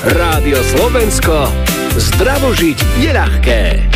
Rádio Slovensko. Zdravo žiť je ľahké.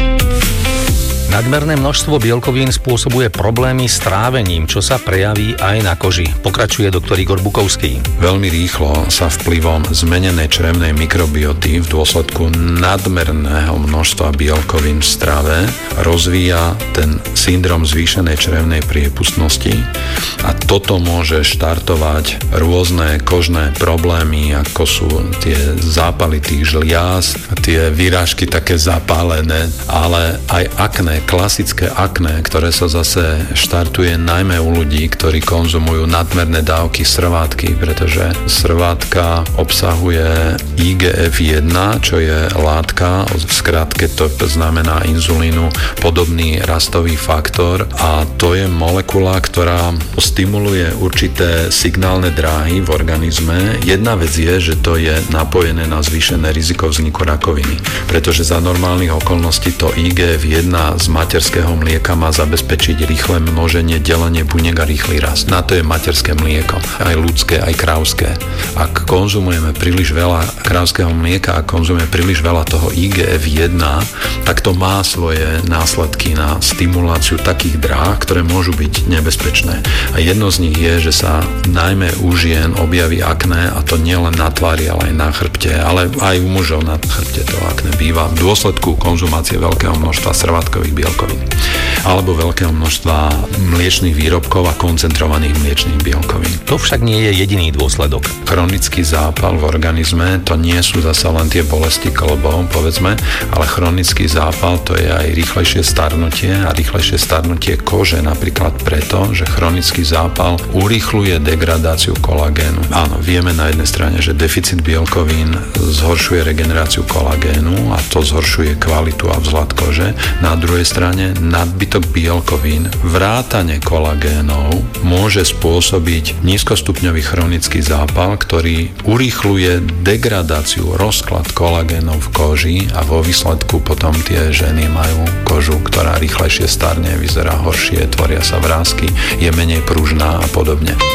Nadmerné množstvo bielkovín spôsobuje problémy s trávením, čo sa prejaví aj na koži. Pokračuje doktor Igor Bukovský. Veľmi rýchlo sa vplyvom zmenenej črevnej mikrobioty v dôsledku nadmerného množstva bielkovín v strave rozvíja ten syndrom zvýšenej črevnej priepustnosti a toto môže štartovať rôzne kožné problémy, ako sú tie zápaly tých žliaz, tie výrážky také zapálené, ale aj akné, klasické akné, ktoré sa zase štartuje najmä u ľudí, ktorí konzumujú nadmerné dávky srvátky, pretože srvátka obsahuje IGF-1, čo je látka, v skratke to znamená inzulínu, podobný rastový faktor a to je molekula, ktorá stimuluje určité signálne dráhy v organizme. Jedna vec je, že to je napojené na zvýšené riziko vzniku rakoviny, pretože za normálnych okolností to IGF-1 z materského mlieka má zabezpečiť rýchle množenie, delenie buniek a rýchly rast. Na to je materské mlieko, aj ľudské, aj krávské. Ak konzumujeme príliš veľa krávskeho mlieka a konzumujeme príliš veľa toho IGF-1, tak to má svoje následky na stimuláciu takých dráh, ktoré môžu byť nebezpečné. A jedno z nich je, že sa najmä u žien objaví akné, a to nielen na tvári, ale aj na chrbte, ale aj u mužov na chrbte to akné býva v dôsledku konzumácie veľkého množstva srvátkových bielkovín alebo veľkého množstva mliečnych výrobkov a koncentrovaných mliečnych bielkovín. To však nie je jediný dôsledok. Chronický zápal v organizme, to nie sú zasa len tie bolesti klbov, povedzme, ale chronický zápal to je aj rýchlejšie starnutie a rýchlejšie starnutie kože, napríklad preto, že chronický zápal urýchľuje degradáciu kolagénu. Áno, vieme na jednej strane, že deficit bielkovín zhoršuje regeneráciu kolagénu a to zhoršuje kvalitu a vzhľad kože. Na druhej strane nadbytok bielkovín, vrátane kolagénov môže spôsobiť nízkostupňový chronický zápal, ktorý urýchľuje degradáciu, rozklad kolagénov v koži a vo výsledku potom tie ženy majú kožu, ktorá rýchlejšie starne, vyzerá horšie, tvoria sa vrásky, je menej pružná a podobne.